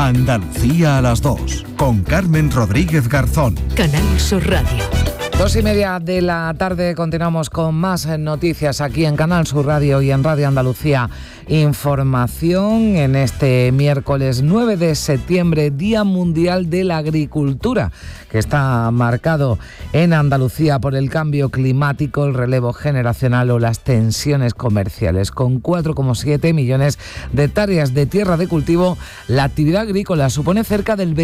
Andalucía a las 2, con Carmen Rodríguez Garzón. Canal Sur Radio. 2:30 de la tarde, continuamos con más noticias aquí en Canal Sur Radio y en Radio Andalucía Información en este miércoles 9 de septiembre, Día Mundial de la Agricultura, que está marcado en Andalucía por el cambio climático, el relevo generacional o las tensiones comerciales. Con 4,7 millones de hectáreas de tierra de cultivo, la actividad agrícola supone cerca del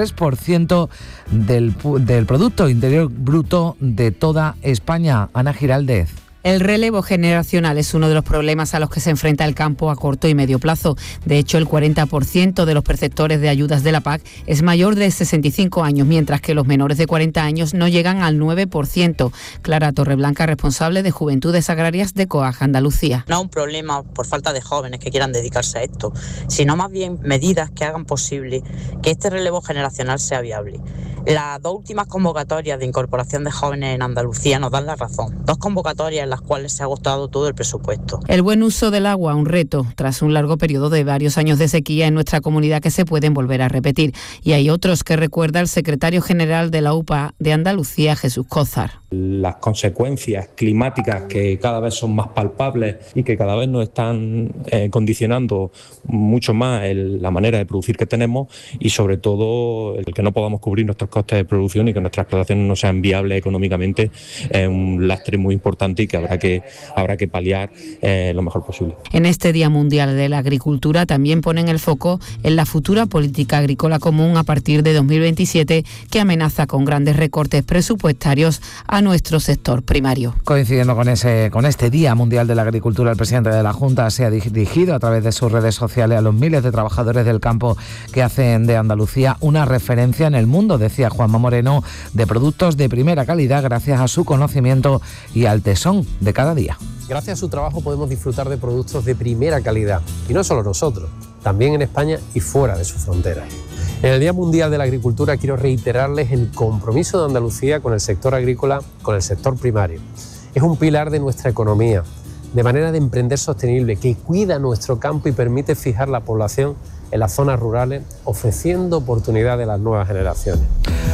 23% del Producto Interior Bruto de toda España. Ana Giraldez. El relevo generacional es uno de los problemas a los que se enfrenta el campo a corto y medio plazo. De hecho, el 40% de los perceptores de ayudas de la PAC es mayor de 65 años, mientras que los menores de 40 años no llegan al 9%. Clara Torreblanca, responsable de Juventudes Agrarias de COAG Andalucía. No es un problema por falta de jóvenes que quieran dedicarse a esto, sino más bien medidas que hagan posible que este relevo generacional sea viable. Las dos últimas convocatorias de incorporación de jóvenes en Andalucía nos dan la razón. 2 convocatorias en las cuales se ha agotado todo el presupuesto. El buen uso del agua, un reto, tras un largo periodo de varios años de sequía en nuestra comunidad que se pueden volver a repetir. Y hay otros que recuerda el secretario general de la UPA de Andalucía, Jesús Cózar. Las consecuencias climáticas que cada vez son más palpables y que cada vez nos están condicionando mucho más la manera de producir que tenemos, y sobre todo el que no podamos cubrir nuestros costes de producción y que nuestras explotaciones no sean viables económicamente, es un lastre muy importante y que habrá que paliar lo mejor posible. En este Día Mundial de la Agricultura también ponen el foco en la futura política agrícola común a partir de 2027, que amenaza con grandes recortes presupuestarios a nuestro sector primario. Coincidiendo con este Día Mundial de la Agricultura, el presidente de la Junta se ha dirigido a través de sus redes sociales a los miles de trabajadores del campo que hacen de Andalucía una referencia en el mundo, decía Juanma Moreno, de productos de primera calidad gracias a su conocimiento y al tesón de cada día. Gracias a su trabajo podemos disfrutar de productos de primera calidad, y no solo nosotros, también en España y fuera de sus fronteras. En el Día Mundial de la Agricultura quiero reiterarles el compromiso de Andalucía con el sector agrícola, con el sector primario. Es un pilar de nuestra economía, de manera de emprender sostenible, que cuida nuestro campo y permite fijar la población en las zonas rurales, ofreciendo oportunidades a las nuevas generaciones.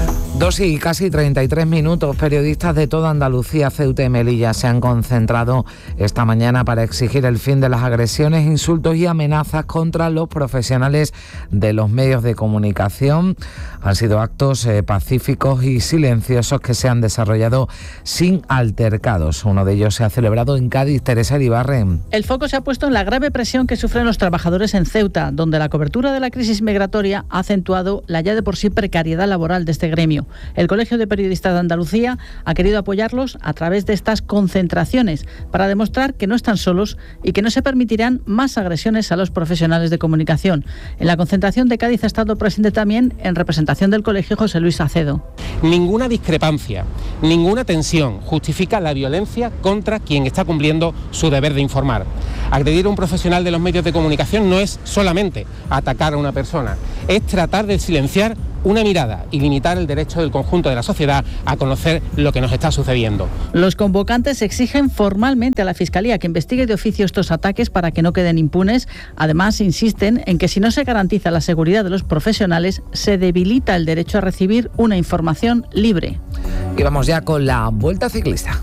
2:33. Periodistas de toda Andalucía, Ceuta y Melilla se han concentrado esta mañana para exigir el fin de las agresiones, insultos y amenazas contra los profesionales de los medios de comunicación. Han sido actos pacíficos y silenciosos que se han desarrollado sin altercados. Uno de ellos se ha celebrado en Cádiz. Teresa Iribarren. El foco se ha puesto en la grave presión que sufren los trabajadores en Ceuta, donde la cobertura de la crisis migratoria ha acentuado la ya de por sí precariedad laboral de este gremio. El Colegio de Periodistas de Andalucía ha querido apoyarlos a través de estas concentraciones para demostrar que no están solos y que no se permitirán más agresiones a los profesionales de comunicación. En la concentración de Cádiz ha estado presente también, en representación del colegio, José Luis Acedo. Ninguna discrepancia, ninguna tensión justifica la violencia contra quien está cumpliendo su deber de informar. Agredir a un profesional de los medios de comunicación no es solamente atacar a una persona, es tratar de silenciar una mirada y limitar el derecho del conjunto de la sociedad a conocer lo que nos está sucediendo. Los convocantes exigen formalmente a la Fiscalía que investigue de oficio estos ataques para que no queden impunes. Además, insisten en que si no se garantiza la seguridad de los profesionales, se debilita el derecho a recibir una información libre. Y vamos ya con la Vuelta Ciclista.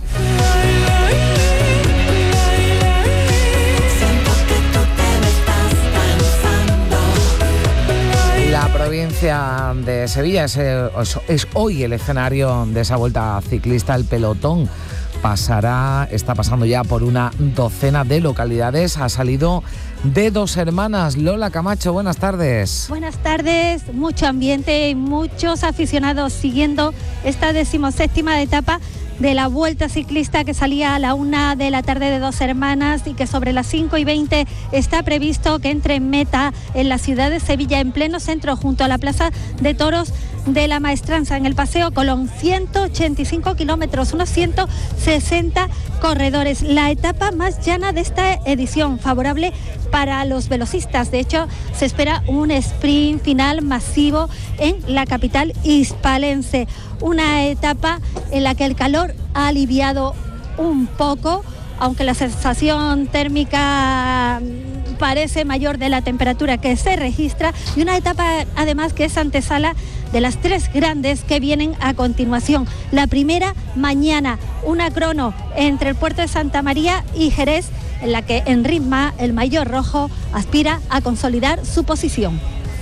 La provincia de Sevilla es hoy el escenario de esa vuelta ciclista. El pelotón está pasando ya por una docena de localidades. Ha salido de Dos Hermanas. Lola Camacho, buenas tardes. Buenas tardes, mucho ambiente y muchos aficionados siguiendo esta 17ª etapa de la Vuelta Ciclista, que salía a la 1 de la tarde de Dos Hermanas y que sobre las 5:20 está previsto que entre en meta en la ciudad de Sevilla, en pleno centro, junto a la Plaza de Toros de la Maestranza, en el Paseo Colón. 185 kilómetros, unos 160 corredores. La etapa más llana de esta edición, favorable para los velocistas. De hecho, se espera un sprint final masivo en la capital hispalense. Una etapa en la que el calor ha aliviado un poco, aunque la sensación térmica parece mayor de la temperatura que se registra, y una etapa además que es antesala de las 3 grandes que vienen a continuación. La primera mañana, una crono entre el puerto de Santa María y Jerez, en la que Enrisma, el maillot rojo, aspira a consolidar su posición.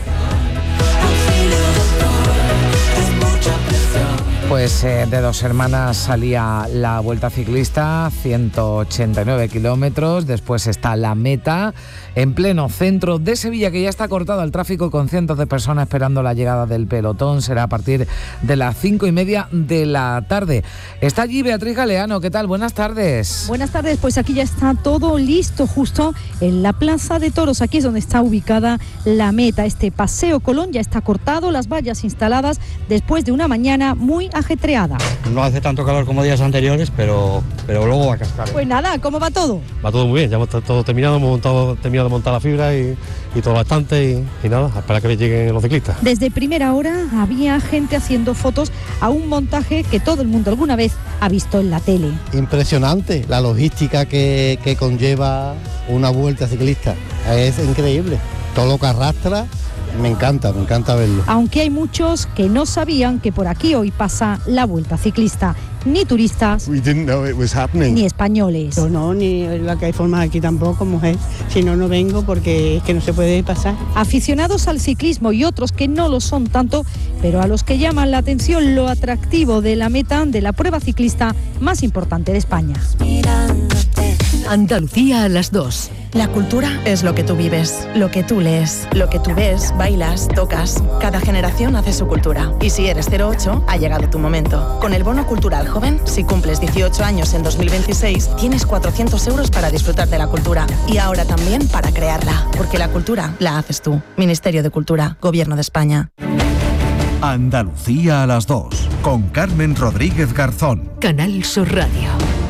Pues de Dos Hermanas salía la Vuelta Ciclista, 189 kilómetros, después está la meta en pleno centro de Sevilla, que ya está cortado al tráfico con cientos de personas esperando la llegada del pelotón. Será a partir de las 5:30 de la tarde. Está allí Beatriz Galeano, ¿qué tal? Buenas tardes. Buenas tardes, pues aquí ya está todo listo justo en la Plaza de Toros, aquí es donde está ubicada la meta. Este Paseo Colón ya está cortado, las vallas instaladas después de una mañana muy ajetreada. No hace tanto calor como días anteriores, pero luego va a cascar. Pues nada, ¿cómo va todo? Va todo muy bien, ya hemos todo terminado, terminado de montar la fibra y todo bastante y nada, a esperar que lleguen los ciclistas. Desde primera hora había gente haciendo fotos a un montaje que todo el mundo alguna vez ha visto en la tele. Impresionante la logística que conlleva una vuelta ciclista, es increíble, todo lo que arrastra. Me encanta verlo. Aunque hay muchos que no sabían que por aquí hoy pasa la Vuelta Ciclista. Ni turistas, ni españoles. No, ni la que hay forma aquí tampoco, mujer. Si no, no vengo porque es que no se puede pasar. Aficionados al ciclismo y otros que no lo son tanto, pero a los que llaman la atención lo atractivo de la meta de la prueba ciclista más importante de España. Andalucía a las 2. La cultura es lo que tú vives, lo que tú lees, lo que tú ves, bailas, tocas. Cada generación hace su cultura. Y si eres 08, ha llegado tu momento. Con el bono cultural joven, si cumples 18 años en 2026, tienes 400 euros para disfrutar de la cultura. Y ahora también para crearla. Porque la cultura la haces tú. Ministerio de Cultura, Gobierno de España. Andalucía a las 2, con Carmen Rodríguez Garzón. Canal Sur Radio.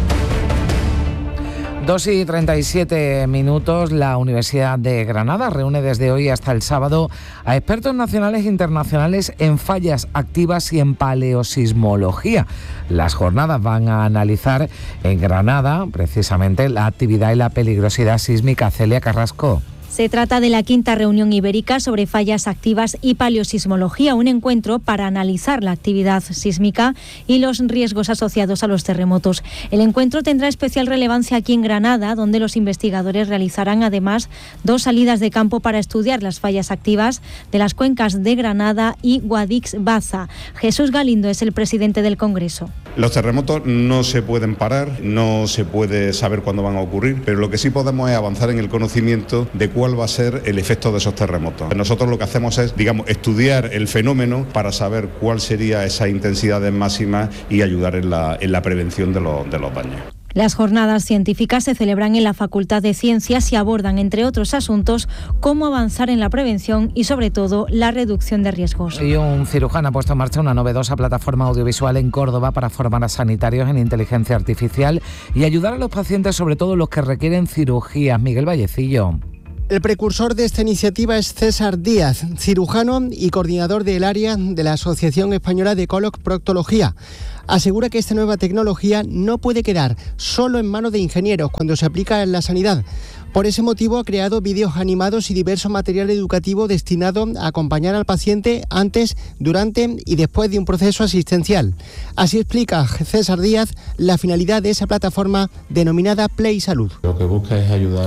2:37. La Universidad de Granada reúne desde hoy hasta el sábado a expertos nacionales e internacionales en fallas activas y en paleosismología. Las jornadas van a analizar en Granada precisamente la actividad y la peligrosidad sísmica. Celia Carrasco. Se trata de la 5ª reunión ibérica sobre fallas activas y paleosismología, un encuentro para analizar la actividad sísmica y los riesgos asociados a los terremotos. El encuentro tendrá especial relevancia aquí en Granada, donde los investigadores realizarán además 2 salidas de campo para estudiar las fallas activas de las cuencas de Granada y Guadix-Baza. Jesús Galindo es el presidente del Congreso. Los terremotos no se pueden parar, no se puede saber cuándo van a ocurrir, pero lo que sí podemos es avanzar en el conocimiento de cuál va a ser el efecto de esos terremotos. Nosotros lo que hacemos es, estudiar el fenómeno para saber cuál sería esa intensidad máxima y ayudar en la prevención de los daños. Las jornadas científicas se celebran en la Facultad de Ciencias y abordan, entre otros asuntos, cómo avanzar en la prevención y, sobre todo, la reducción de riesgos. Y un cirujano ha puesto en marcha una novedosa plataforma audiovisual en Córdoba para formar a sanitarios en inteligencia artificial y ayudar a los pacientes, sobre todo los que requieren cirugías. Miguel Vallecillo. El precursor de esta iniciativa es César Díaz, cirujano y coordinador del área de la Asociación Española de Colocproctología. Asegura que esta nueva tecnología no puede quedar solo en manos de ingenieros cuando se aplica en la sanidad. Por ese motivo ha creado vídeos animados y diverso material educativo destinado a acompañar al paciente antes, durante y después de un proceso asistencial. Así explica César Díaz la finalidad de esa plataforma denominada Play Salud. Lo que busca es ayudar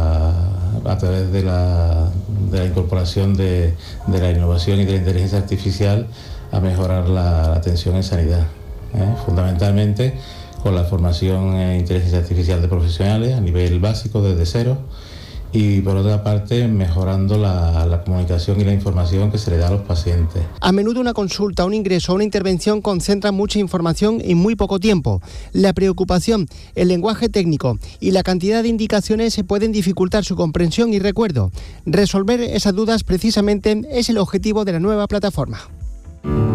a través de la incorporación de la innovación y de la inteligencia artificial a mejorar la atención en sanidad. Fundamentalmente con la formación en inteligencia artificial de profesionales a nivel básico desde cero y por otra parte mejorando la comunicación y la información que se le da a los pacientes. A menudo una consulta, un ingreso o una intervención concentra mucha información en muy poco tiempo. La preocupación, el lenguaje técnico y la cantidad de indicaciones pueden dificultar su comprensión y recuerdo. Resolver esas dudas precisamente es el objetivo de la nueva plataforma.